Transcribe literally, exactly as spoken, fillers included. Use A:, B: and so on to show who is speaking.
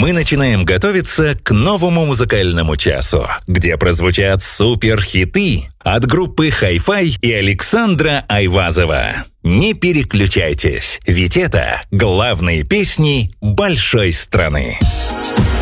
A: мы начинаем готовиться к новому музыкальному часу, где прозвучат супер-хиты от группы Hi-Fi и Александра Айвазова. Не переключайтесь, ведь это главные песни большой страны.